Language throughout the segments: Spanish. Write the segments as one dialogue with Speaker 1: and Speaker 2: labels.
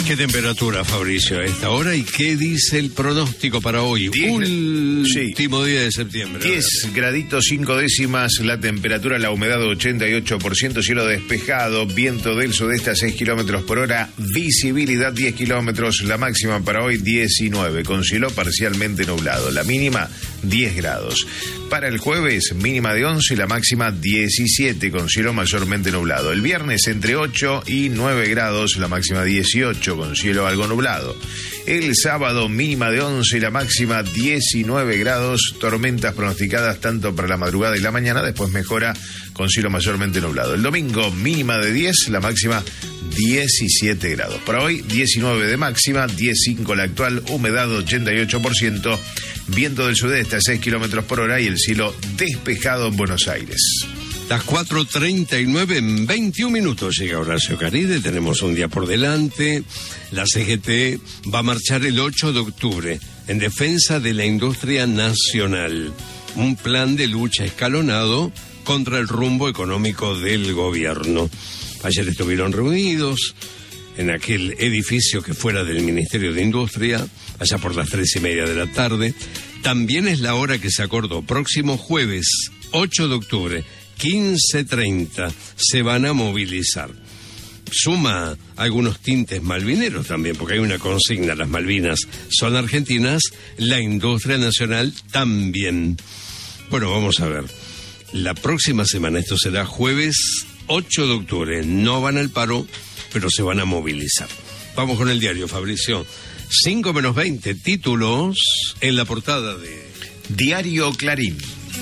Speaker 1: ¿Qué temperatura, Fabricio, a esta hora? ¿Y qué dice el pronóstico para hoy? Último día de septiembre.
Speaker 2: 10 graditos 5 décimas, la temperatura, la humedad 88%, cielo despejado, viento del sudeste a 6 kilómetros por hora, visibilidad 10 kilómetros, la máxima para hoy 19, con cielo parcialmente nublado, la mínima 10 grados. Para el jueves, mínima de 11, la máxima 17, con cielo mayormente nublado. El viernes entre 8 y 9 grados, la máxima 18, con cielo algo nublado. El sábado, mínima de 11, la máxima 19 grados, tormentas pronosticadas tanto para la madrugada y la mañana, después mejora con cielo mayormente nublado. El domingo, mínima de 10, la máxima 17 grados. Para hoy, 19 de máxima, 10,5 la actual, humedad 88%, viento del sudeste a 6 kilómetros por hora y el cielo despejado en Buenos Aires.
Speaker 1: Las 4:39, en 21 minutos llega Horacio Caride, tenemos un día por delante. La CGT va a marchar el 8 de octubre en defensa de la industria nacional. Un plan de lucha escalonado contra el rumbo económico del gobierno. Ayer estuvieron reunidos en aquel edificio que fuera del Ministerio de Industria, allá por las 3:30 de la tarde. También es la hora que se acordó. Próximo jueves, 8 de octubre, 15:30, se van a movilizar. Suma algunos tintes malvineros también, porque hay una consigna: las Malvinas son argentinas, la industria nacional también. Bueno, vamos a ver. La próxima semana, esto será jueves 8 de octubre, no van al paro, pero se van a movilizar. Vamos con el diario, Fabricio. 5:20, títulos en la portada de
Speaker 2: Diario Clarín.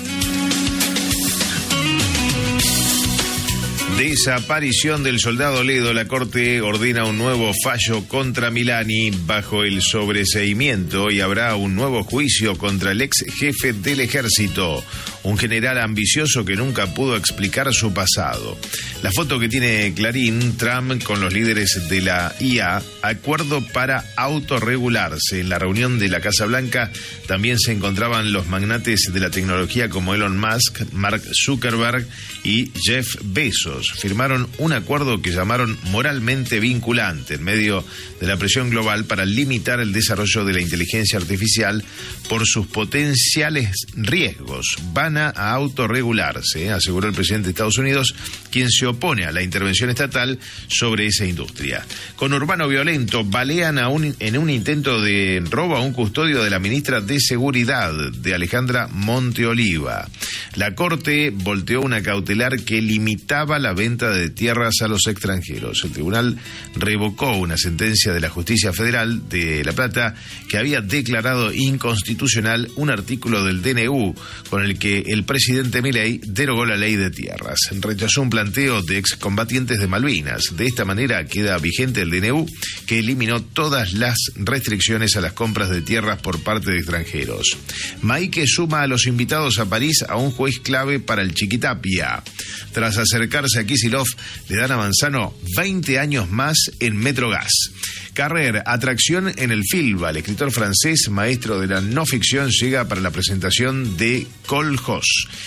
Speaker 2: Desaparición del soldado Ledo. La Corte ordena un nuevo fallo contra Milani bajo el sobreseimiento y habrá un nuevo juicio contra el ex jefe del ejército, un general ambicioso que nunca pudo explicar su pasado. La foto que tiene Clarín: Trump con los líderes de la IA, acuerdo para autorregularse. En la reunión de la Casa Blanca también se encontraban los magnates de la tecnología como Elon Musk, Mark Zuckerberg y Jeff Bezos. Firmaron un acuerdo que llamaron moralmente vinculante en medio de la presión global para limitar el desarrollo de la inteligencia artificial por sus potenciales riesgos. Van a autorregularse, aseguró el presidente de Estados Unidos, quien se opone a la intervención estatal sobre esa industria. Con Urbano violento, balean en un intento de robo a un custodio de la ministra de Seguridad, de Alejandra Monteoliva. La Corte volteó una cautelar que limitaba la venta de tierras a los extranjeros. El tribunal revocó una sentencia de la Justicia Federal de La Plata que había declarado inconstitucional un artículo del DNU con el que el presidente Milei derogó la ley de tierras. Rechazó un planteo de excombatientes de Malvinas. De esta manera queda vigente el DNU, que eliminó todas las restricciones a las compras de tierras por parte de extranjeros. Maike suma a los invitados a París a un juez clave para el Chiquitapia. Tras acercarse a Kicillof, le dan a Manzano 20 años más en Metrogas. Carrer, atracción en el Filba. El escritor francés, maestro de la no ficción, llega para la presentación de Coljos.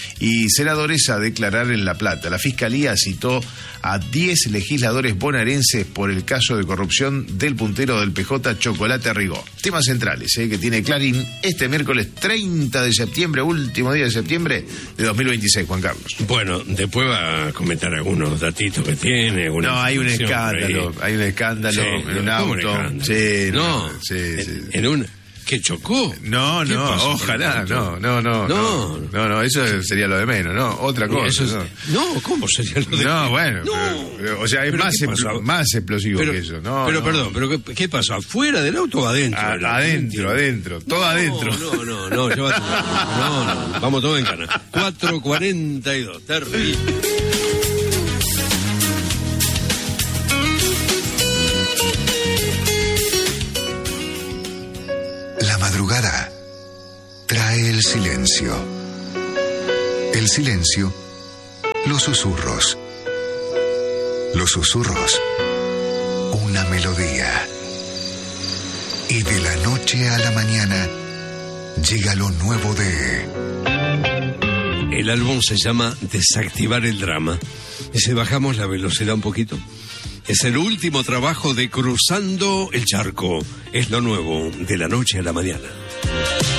Speaker 2: Y senadores a declarar en La Plata. La Fiscalía citó a 10 legisladores bonaerenses por el caso de corrupción del puntero del PJ, Chocolate Rigó. Temas centrales que tiene Clarín este miércoles 30 de septiembre, último día de septiembre de 2026, Juan Carlos.
Speaker 1: Bueno, después va a comentar algunos datitos que tiene.
Speaker 2: No, hay un escándalo, sí, en un auto. Sí,
Speaker 1: en un... ¿Que chocó?
Speaker 2: No, ojalá, no, eso sería lo de menos, no, otra cosa.
Speaker 1: ¿Cómo sería lo de menos?
Speaker 2: No, bueno, pero, o sea, es más explosivo que eso,
Speaker 1: Perdón, pero ¿qué pasó? ¿Afuera del auto o adentro?
Speaker 2: Adentro, todo adentro.
Speaker 1: No, vamos todo en cana. 4:42, terrible.
Speaker 3: La madrugada trae el silencio. El silencio, los susurros. Los susurros, una melodía. Y de la noche a la mañana llega lo nuevo de...
Speaker 1: El álbum se llama Desactivar el drama. Y si bajamos la velocidad un poquito, Es el último trabajo de Cruzando el Charco. Es lo nuevo de la noche a la mañana.